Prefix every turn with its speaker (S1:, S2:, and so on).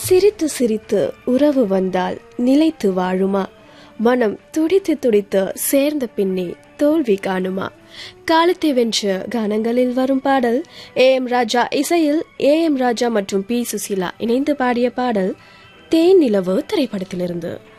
S1: சிரித்து சிரித்து உறவு வந்தால் நிலைத்து வாழுமா? மனம் துடித்து துடித்து சேர்ந்த பின்னே தோல்வி காணுமா? காலத்தை வென்ற கானங்களில் வரும் பாடல் AM ராஜா இசையில் AM ராஜா மற்றும் P சுசீலா இணைந்து பாடிய பாடல் தேன் நிலவு திரைப்படத்திலிருந்து.